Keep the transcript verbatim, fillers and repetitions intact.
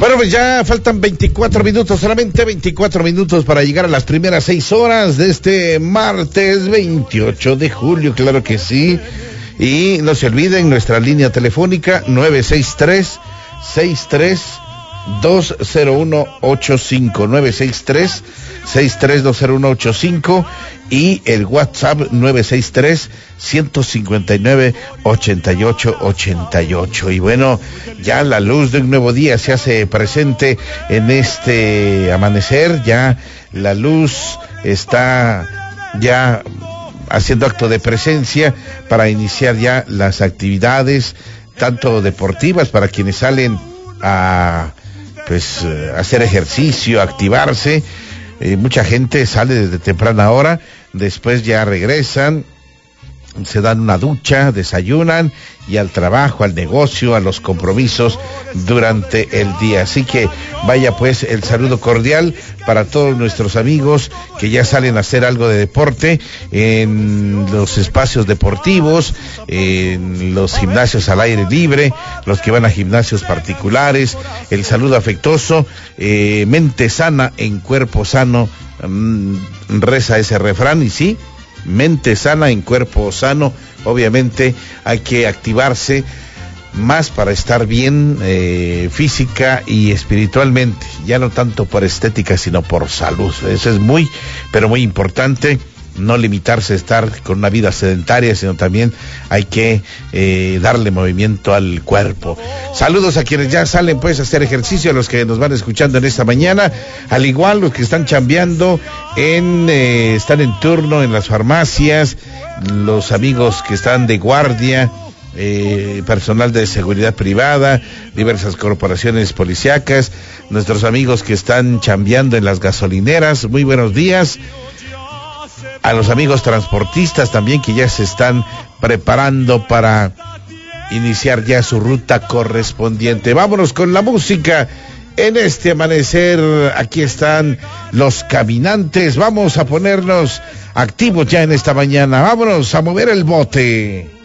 Bueno, pues ya faltan veinticuatro minutos, solamente veinticuatro minutos para llegar a las primeras seis horas de este martes veintiocho de julio, claro que sí. Y no se olviden, nuestra línea telefónica nueve seis tres, seis tres dos cero uno ocho cinco, nueve seis tres, seis tres dos cero uno ocho cinco y el WhatsApp nueve seis tres, uno cinco nueve, ocho ocho ocho ocho. Y bueno, ya la luz de un nuevo día se hace presente en este amanecer, ya la luz está ya haciendo acto de presencia para iniciar ya las actividades, tanto deportivas para quienes salen a pues eh, hacer ejercicio, activarse. Eh, mucha gente sale desde temprana hora, después ya regresan, se dan una ducha, desayunan y al trabajo, al negocio, a los compromisos durante el día. Así que vaya pues el saludo cordial para todos nuestros amigos que ya salen a hacer algo de deporte en los espacios deportivos, en los gimnasios al aire libre, los que van a gimnasios particulares. El saludo afectuoso, eh, mente sana en cuerpo sano, mmm, reza ese refrán, y sí, mente sana en cuerpo sano. Obviamente hay que activarse más para estar bien eh, física y espiritualmente, ya no tanto por estética sino por salud. Eso es muy, pero muy importante. No limitarse a estar con una vida sedentaria, sino también hay que eh, darle movimiento al cuerpo. Saludos a quienes ya salen pues a hacer ejercicio, a los que nos van escuchando en esta mañana, al igual los que están chambeando, en eh, están en turno en las farmacias, los amigos que están de guardia, eh, personal de seguridad privada, diversas corporaciones policíacas, nuestros amigos que están chambeando en las gasolineras, muy buenos días. A los amigos transportistas también que ya se están preparando para iniciar ya su ruta correspondiente. Vámonos con la música en este amanecer. Aquí están los caminantes. Vamos a ponernos activos ya en esta mañana. Vámonos a mover el bote.